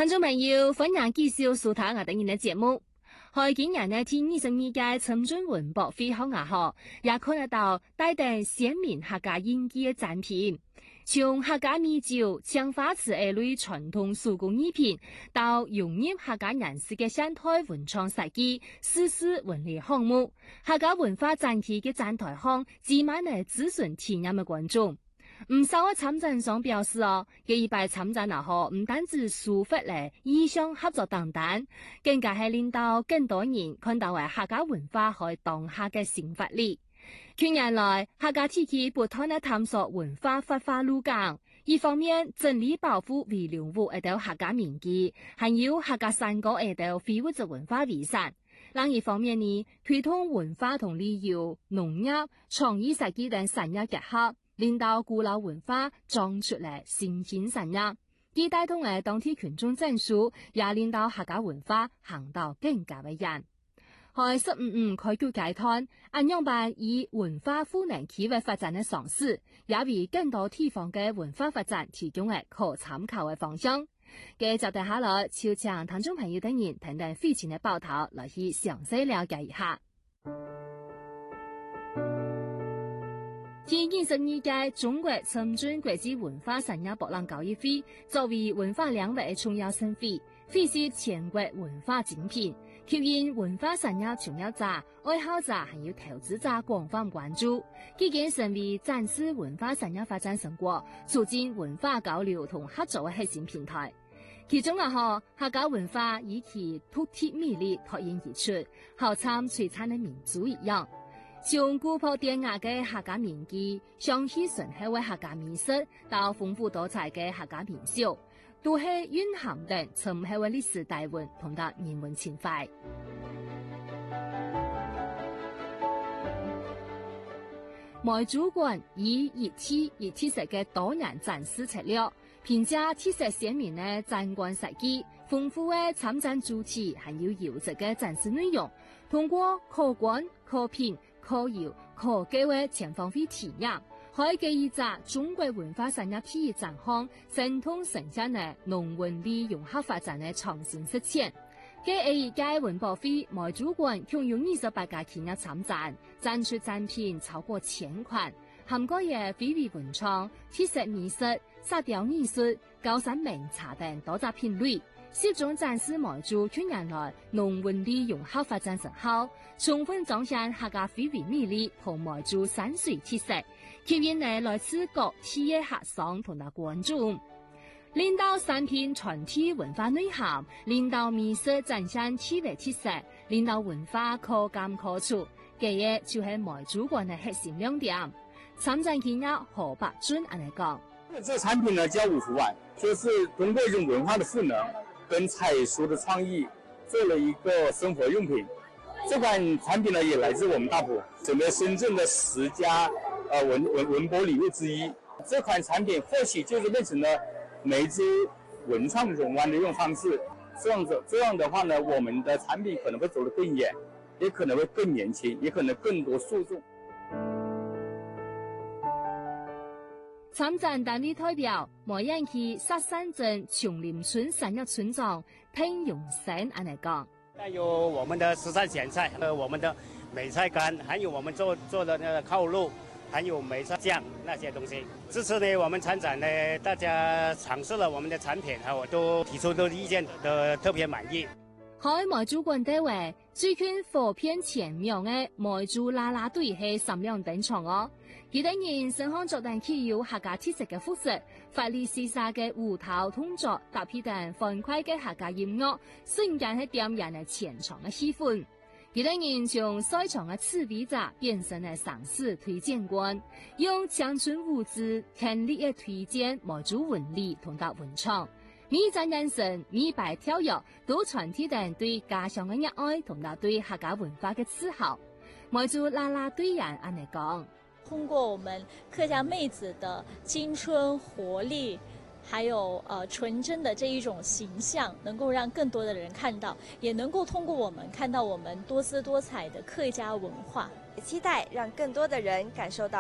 聽眾朋友，歡迎繼續收睇我哋嘅節目。喺今年呢，第22屆深圳文博會好牙學，也看得到帶定鮮明客家印記嘅展品，從客家米酒、青花瓷類傳統手工藝品，到融入客家人士嘅現代文創設計、絲絲文理項目，客家文化展期嘅展台上，自滿係諮詢體驗嘅觀眾。唔少嘅參展商表示佢一擺參展後唔單止抒發咧意向合作等等，更加係令到更多人看到為客家文化喺當下嘅新發力。近年來，客家地區不斷地探索文化發揮路徑，一方面整理保護遺留物一道客家民記，還有客家山歌一道非物質文化遺產。另一方面呢，推動文化同旅遊、農業、創意設計等產業結合，令到古老文化長出嚟新鮮產業，既帶動嚟當地群眾增數，也令到客家文化行到更加為人。喺15開局階段，安陽辦以文化賦能企業發展嘅嘗試，也為更多地方嘅文化發展提供嘅可參考嘅方向。嘅就接下來，就請聽眾朋友等人聽聽費前嘅報道，來去詳細了解一下。第22屆中國深圳國際文化產業博覽交易會作為文化領域嘅重要盛會，會是全國文化精品，吸引文化產業從業者、愛好者還有投資者廣泛關注，基建成為展示文化產業發展成果、促進文化交流同合作嘅核心平台。其中客家文化以其獨特魅力脫穎而出，好似璀璨嘅民族一樣。從古樸典雅嘅客家民記、香氣醇厚嘅客家美食，到豐富多彩嘅客家名秀，都係蘊含着深厚嘅歷史底蘊同埋人文情懷。梅主館以一體式嘅多元展示策略，憑借特色鮮明嘅展館設計、豐富嘅參展主題，還有優質嘅展示內容，通過可觀、可品、可遊、可購嘅全方位體驗，可以給予者中國文化產業企業展項生動呈現嘅農文理融合發展嘅創新實踐。嘅屆文博會梅主館共有28家企業參展，展出展品超過1000款，涵蓋嘅非遺文創、特色美食、沙雕藝術、高山名茶等多種品類，集中展示梅主近年來農文理融合發展成效，充分彰顯客家非遺魅力同梅主山水特色，吸引來自各地嘅客商同埋觀眾。領導產品傳遞文化內涵，領導美食展現地域特色，領導文化可感可觸，這個就係梅主館的核心亮點。參展企業何伯尊安尼講： 這產品呢叫五福碗，就是通過一種文化的賦能跟彩書的創意，做了一個生活用品。這款產品呢也來自我們大埔，整個深圳的10家文博禮物之一。這款產品或許就是變成了梅州文創融灣的一種方式，這樣的話呢，我們的產品可能會走得更遠，也可能會更年輕，也可能更多受眾。 參展單位代表梅縣區沙山鎮瓊林村產業村長聽永生安尼講： 帶有我們的13鹹菜和我們的梅菜乾，還有我們做的那個烤肉，還有梅菜醬那些東西。這次呢，我們參展呢，大家嘗試了我們的產品，我都提出的意見都特別滿意。 喺梅主館地位，最近火遍全面嘅梅主啦啦隊係3輛登場哦。幾多人身上着定具有客家特色嘅服飾，發力時尚嘅舞蹈動作，搭配等歡快嘅客家音樂，瞬間係點燃嘅全場嘅氣氛。幾多人從賽場嘅刺筆者變成了賞識推薦官，用青春舞姿強力嘅推薦梅主文理同埋文創。每一盞眼神、每一擺跳躍，都傳遞人對家鄉嘅熱愛同埋對客家文化嘅自豪。梅主啦啦隊人安尼講： 通過我們客家妹子的青春活力，還有純真的這一種形象，能夠讓更多的人看到，也能夠通過我們看到我們多姿多彩的客家文化。 期待讓更多的人感受到